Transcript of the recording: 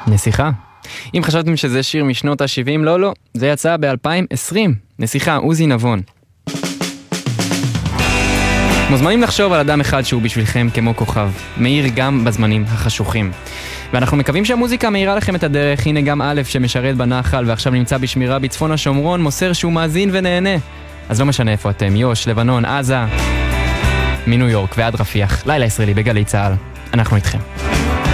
נסיכה. אם חשבתם שזה שיר משנות ה-70, לא, זה יצא ב-2020. נסיכה, עוזי נבון. מוזמנים לחשוב על אדם אחד שהוא בשבילכם כמו כוכב, מאיר גם בזמנים החשוכים. ואנחנו מקווים שהמוזיקה מאירה לכם את הדרך. הנה גם א' שמשרת בנחל ועכשיו נמצא בשמירה בצפון השומרון, מוסר שהוא מאזין ונהנה. אז לא משנה איפה אתם, יוש, לבנון, עזה, מניו יורק ועד רפיח. לילה ישראלי בגלי צהל. אנחנו איתכם.